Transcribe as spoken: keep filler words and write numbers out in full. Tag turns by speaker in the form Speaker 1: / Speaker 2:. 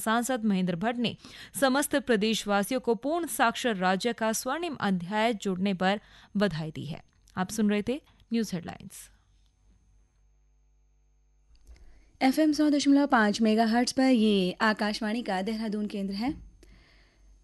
Speaker 1: सांसद महेंद्र भट्ट ने समस्त प्रदेशवासियों को पूर्ण साक्षर राज्य का स्वर्णिम अध्याय जुड़ने पर बधाई दी है। आप सुन रहे थे न्यूज हेडलाइंस।
Speaker 2: एफ एम सौ दशमलव पाँच मेगा हर्ट्ज पर ये आकाशवाणी का देहरादून केंद्र है।